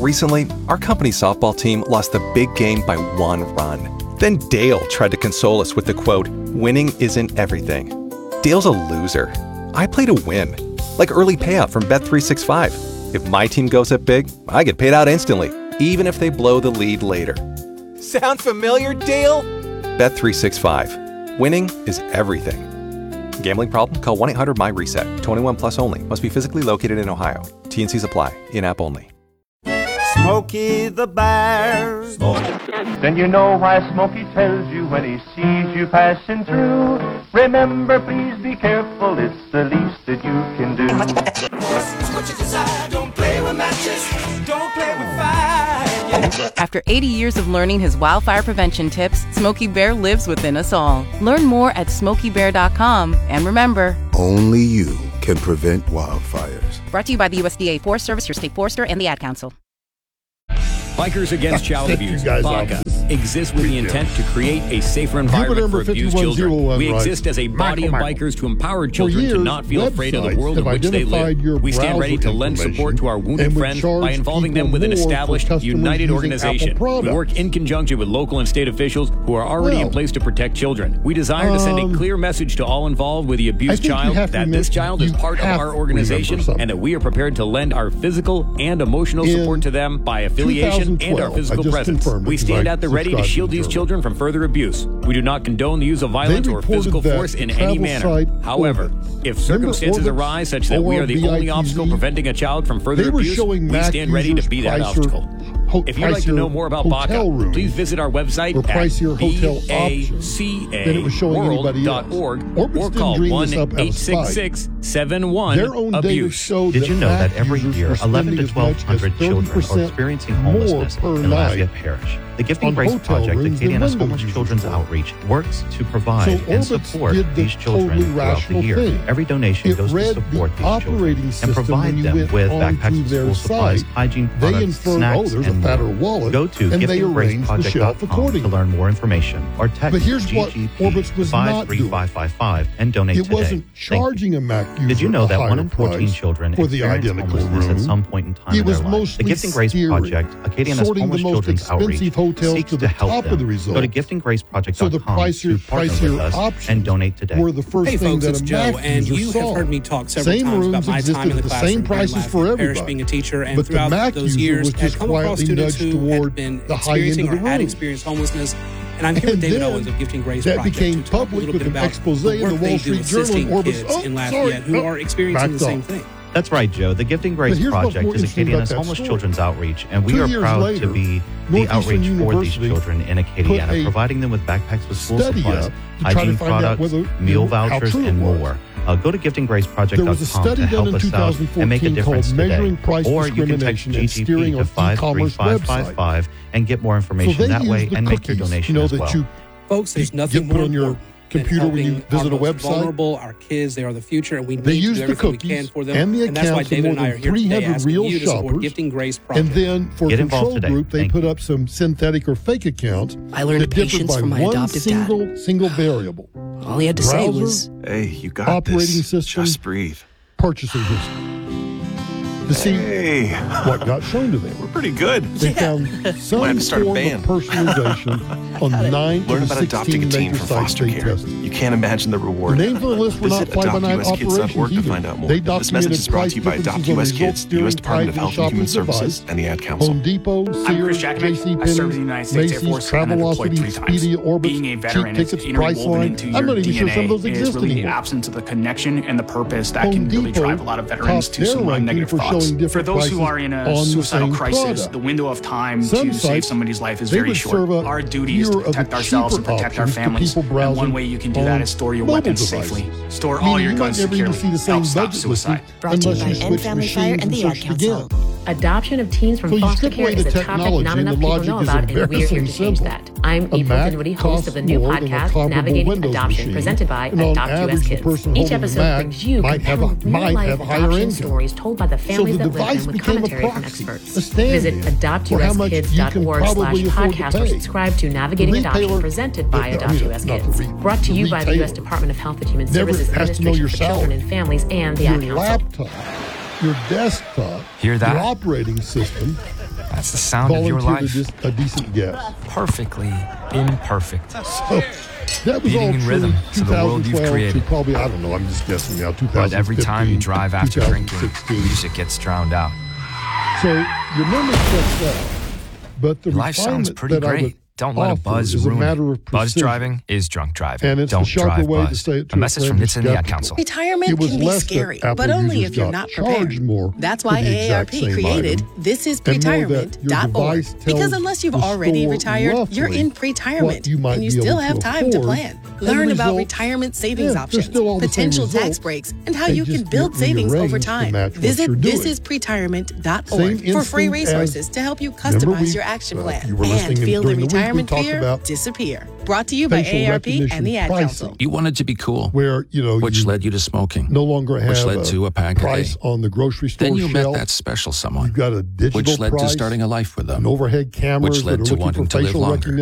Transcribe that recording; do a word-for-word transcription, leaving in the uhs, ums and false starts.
Recently, our company softball team lost the big game by one run. Then Dale tried to console us with the quote, "Winning isn't everything." Dale's a loser. I play to win. Like early payout from Bet three sixty-five. If my team goes up big, I get paid out instantly, even if they blow the lead later. Sound familiar, Dale? Bet three sixty-five. Winning is everything. Gambling problem? Call one eight hundred M Y reset. twenty-one plus only. Must be physically located in Ohio. T N Cs apply. In-app only. Smokey the Bear. Then you know why Smokey tells you when he sees you passing through. Remember, please be careful, it's the least that you can do. What you desire, don't play with matches, don't play with fire. After eighty years of learning his wildfire prevention tips, Smokey Bear lives within us all. Learn more at smokey bear dot com. And remember, only you can prevent wildfires. Brought to you by the U S D A Forest Service, your state forester, and the Ad Council. Bikers Against Child Abuse, BACA, exists with the intent to create a safer environment for abused children. We exist as a body of bikers to empower children to not feel afraid of the world in which they live. We stand ready to lend support to our wounded friends by involving them with an established, united organization. We work in conjunction with local and state officials who are already in place to protect children. We desire to send a clear message to all involved with the abused child that this child is part of our organization and that we are prepared to lend our physical and emotional support to them by affiliation and our physical presence. We stand at the ready to shield these children from further abuse. We do not condone the use of violence or physical force in any manner. However, if circumstances arise such that we are the only obstacle preventing a child from further abuse, we stand ready to be that obstacle. If you'd like to know more about BACA, please visit our website at B A C A world dot org or call one eight six six seven one abuse. Did you know that every year eleven to twelve hundred children are experiencing homelessness in Lafayette Parish? The Gifting Grace Project, Acadiana's Homeless Children's Outreach, works to provide and support these children throughout the year. Every donation goes to support these children and provide them with backpacks, school supplies, hygiene products, snacks, and more. Go to gifting grace project dot com to learn more information or text G G P five three five five five and donate today. It wasn't charging a Mac user Did you know that one in fourteen price children for the experience identical homelessness room? at some point in time It in their was lives? mostly The Gifting Grace steering, Project, Acadiana's sorting Homeless the most Children's Outreach, expensive hotels seeks to to the help top them. of the result. Go to gifting grace project dot com So the pricier, to partner pricier with us options and donate today. were the first Hey thing folks, that it's a Joe, Mac and user you saw. have heard me talk several Same times rooms about my existed time in the at the classroom same here in prices Lafayette for Parish everybody. being a teacher, and But the throughout Mac those user years was had just come across quietly students nudged who toward had been the high end experiencing of or the had room. experienced homelessness. And I'm here And with David then Owens of Gifting Grace that Project became to talk a public little with bit an about expose the in the work Wall they do Street Journal assisting and Orbis. kids Oh, in Lafayette sorry. who Oh, are experiencing the backed same off. thing. That's right, Joe. The Gifting Grace But here's what's Project more is interesting about Acadiana's that Homeless story. Children's Outreach, and we Two are years proud later, to be the Northeastern outreach for these University children in Acadiana, put a providing them with backpacks with school study supplies, up to try to hygiene find out products, whether, meal you know, how vouchers, true it and was. more. Uh, go to gifting grace project There dot com was a study to help done in us out and make a twenty fourteen difference called Measuring today. Price Or you can text Discrimination and G G P Steering to on five three E-commerce five five five and get more So information they that use way the and make your cookies, donation you know, as that well. you Folks, there's you nothing get put more on your important computer than when you helping visit a our most website. vulnerable, our kids, they are the future, and we They need use to do the everything we can cookies for them. and the and that's why accounts of David more and I are than here three today hundred asking real you to support shoppers. Gifting Grace Project. And then for Get a involved control today. group, they Thank put you. up some synthetic or fake accounts I learned that differed patience by from my one adoptive single, dad. single variable. All he had to say Browser, was, Hey, you got operating this. system, Just breathe. purchasing history. To see Hey, what got shown to them. we're pretty good. They found some Might have to start a form band. of personalization on nine Learn of the about adopting sixteen a teen major from sites foster they care. tested. You can't imagine the The reward. names on the list were not Visit fly-by-night adopt U S kids dot org operations to either. find out more. They This message is documented brought price to you by differences Adopt U S on Kids, the U S results Department of tied Health to and Human shopping Services, device. and the Ad Council. Home Depot, I'm Chris Sears, Jackman. I served in the United States Air Macy's, Force and I've deployed Travelocity, three times. Expedia, Orbis, Being a Cheap veteran is Tickets, interwoven into Priceline. your I'm not even D sure N A. some of those It is exist really the anymore. absence of the connection and the purpose that Home can really Depot drive a lot of veterans topped to their some ranking negative for thoughts. showing different For those who prices are in a on the suicidal same crisis, product. the window of time Some to save sites, somebody's life is they very would short. serve up Our duty is to fewer of the protect ourselves and cheaper protect our options to families. people And browsing one way you can do on that is store your mobile weapons devices. safely. Store Meaning all your you guns might never even securely. see the same Help stop budget suicide. brought to you unless by you End switch Family Fire machines and the Ad search Council. again. Adoption of teens from So you foster strip care away is the a topic technology not and enough the people logic know is about, and we're here embarrassing to change simple. that. I'm A April Mac Dinwiddie, host costs of the new more than a podcast, comparable Navigating Windows Adoption, machine, presented by and on Adopt U S average, the Kids. person Each holding a episode Mac brings you might have a- compelling might real-life have higher adoption income. stories told by the So families the that live device them with became a commentary from proxy, experts. a stand-in Visit adopt for U how S much kids you dot can org slash probably afford to podcast or pay. subscribe to Navigating The Adoption, retailer- presented by I mean, Adopt U S not the Kids. re- Brought to the you by the U S retailer. Department of Health and Human Never Services has to know Administration your for salary. Children and Families and the Your Ad Council. laptop, your desktop, Hear that? your operating system, That's the sound of your life. Volunteered a, dis- a decent guess. Perfectly imperfect. So that was Beating all in true rhythm to the world you've twenty twelve created. to probably, I don't know, I'm just guessing now, two thousand fifteen. But every time you drive after drinking, music gets drowned out. So your memory checks out. But the Life sounds refinement pretty that I would great. Don't let a offer buzz is a ruin matter it. of Buzz precision. driving is drunk driving. And it's Don't the sharper drive way to buzzed. say it to A a message friend from who's Nitsa and the Ad skeptical. Council. Retirement It was can be less that scary, Apple but only users if you're got not charged prepared. more That's for why the A A R exact P same created item. this is And know that pretirement your dot org. device tells Because unless you've the already store retired, you're in roughly pre-retirement, what you might and you be still able have to time to afford. plan. As a Learn about result, retirement savings yeah, they're options, still all the same potential tax result. breaks, and how They you can just build get savings over rearranged to time. match what Visit you're doing. this is pretirement dot Same org for free instinct resources as- to help you Remember customize we- your action uh, plan you were listening and feel the during the week we retirement talked fear about disappear. Brought to you by facial A A R P recognition and the Ad pricing. Council. You wanted to be cool, where you know which you led you to smoking, no longer have which led a to a pack a price day. on the grocery store Then you met shelf. that special someone, You've got a digital which led price, to starting a life with them, and overhead cameras which led that are to looking wanting for to live facial longer. recognition.